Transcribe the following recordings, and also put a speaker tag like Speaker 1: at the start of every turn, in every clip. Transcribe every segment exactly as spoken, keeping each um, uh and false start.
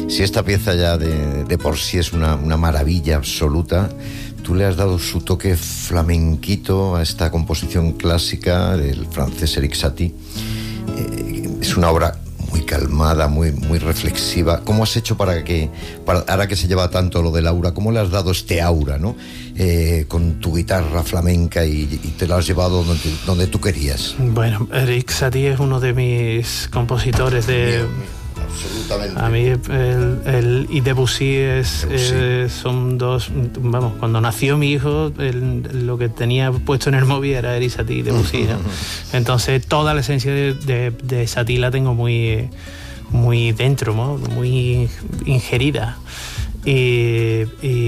Speaker 1: Si esta pieza ya de, de por sí es una, una maravilla absoluta, tú le has dado su toque flamenquito a esta composición clásica del francés Erik Satie. Eh, es una obra muy calmada, muy, muy reflexiva. ¿Cómo has hecho para que, para, ahora que se lleva tanto lo del aura, cómo le has dado este aura, ¿no? Eh, con tu guitarra flamenca y, y te lo has llevado donde, donde tú querías?
Speaker 2: Bueno, Erik Satie es uno de mis compositores de...
Speaker 1: Bien. Absolutamente.
Speaker 2: A mí el, el y Debussy es
Speaker 1: Debussy.
Speaker 2: Eh, son dos, vamos, cuando nació mi hijo el, lo que tenía puesto en el móvil era Erik Satie y Debussy, ¿no? Entonces toda la esencia de, de, de Satie la tengo muy muy dentro, ¿no? Muy ingerida y,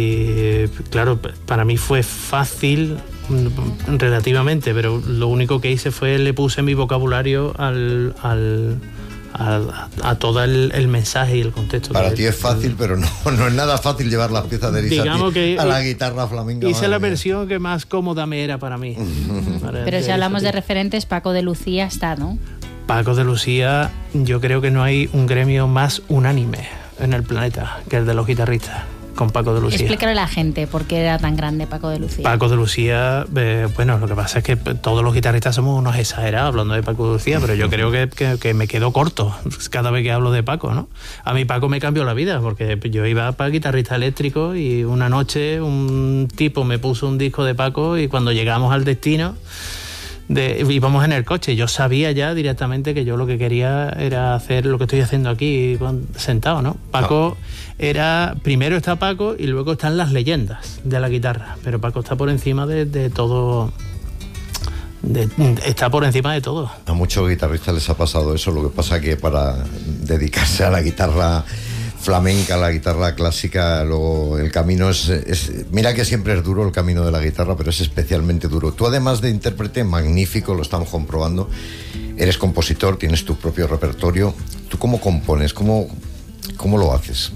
Speaker 2: y claro, para mí fue fácil relativamente, pero lo único que hice fue le puse mi vocabulario al, al A, a, a todo el, el mensaje y el contexto.
Speaker 1: Para ti es fácil, pero no, no es nada fácil llevar las piezas de Erik Satie a la guitarra flamenca.
Speaker 2: Hice la versión que más cómoda me era para mí. para
Speaker 3: pero si hablamos de referentes, Paco de Lucía está, ¿no?
Speaker 2: Paco de Lucía, yo creo que no hay un gremio más unánime en el planeta que el de los guitarristas. Con Paco de Lucía.
Speaker 3: Explícale a la gente por qué era tan grande Paco de Lucía. Paco
Speaker 2: de Lucía, eh, bueno, lo que pasa es que todos los guitarristas somos unos exagerados hablando de Paco de Lucía, pero yo creo que, que, que me quedo corto cada vez que hablo de Paco, ¿no? A mí Paco me cambió la vida, porque yo iba para guitarrista eléctrico y una noche un tipo me puso un disco de Paco y cuando llegamos al destino... De, íbamos en el coche, yo sabía ya directamente que yo lo que quería era hacer lo que estoy haciendo aquí sentado, ¿no? Paco era, primero está Paco y luego están las leyendas de la guitarra, pero Paco está por encima de, de todo, de, está por encima de todo.
Speaker 1: A muchos guitarristas les ha pasado eso, lo que pasa que para dedicarse a la guitarra flamenca, la guitarra clásica, luego el camino es, es... Mira que siempre es duro el camino de la guitarra, pero es especialmente duro. Tú, además de intérprete, magnífico, lo estamos comprobando, eres compositor, tienes tu propio repertorio. ¿Tú cómo compones? ¿Cómo, cómo lo haces?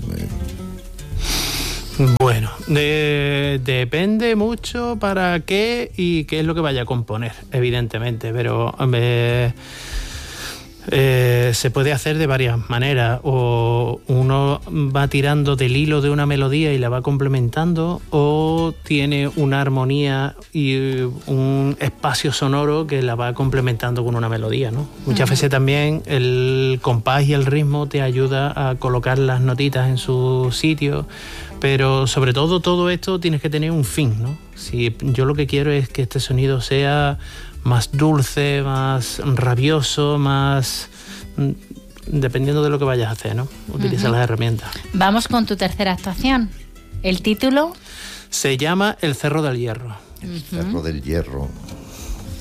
Speaker 2: Bueno, de, depende mucho para qué y qué es lo que vaya a componer, evidentemente, pero... Eh, Eh, se puede hacer de varias maneras, o uno va tirando del hilo de una melodía y la va complementando, o tiene una armonía y un espacio sonoro que la va complementando con una melodía, ¿no? Muchas uh-huh. veces también el compás y el ritmo te ayuda a colocar las notitas en su sitio, pero sobre todo todo esto tienes que tener un fin, ¿no? Si yo lo que quiero es que este sonido sea más dulce, más rabioso, más... dependiendo de lo que vayas a hacer, ¿no? Utiliza uh-huh. las herramientas.
Speaker 3: Vamos con tu tercera actuación. ¿El título?
Speaker 2: Se llama El Cerro del Hierro.
Speaker 1: El uh-huh. Cerro del Hierro.